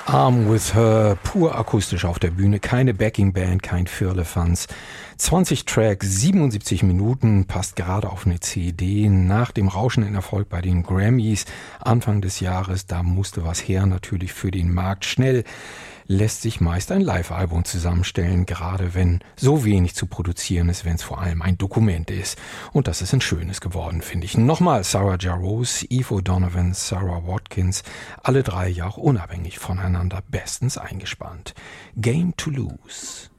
Arm with Her, pur akustisch auf der Bühne, keine Backing-Band, kein Firlefanz. 20 Tracks, 77 Minuten, passt gerade auf eine CD. Nach dem rauschenden Erfolg bei den Grammys Anfang des Jahres, da musste was her natürlich für den Markt. Schnell lässt sich meist ein Live-Album zusammenstellen, gerade wenn so wenig zu produzieren ist, wenn es vor allem ein Dokument ist. Und das ist ein schönes geworden, finde ich. Nochmal Sarah Jarosz, Eve O'Donovan, Sarah Watkins, alle drei ja auch unabhängig voneinander bestens eingespannt. Game to Lose.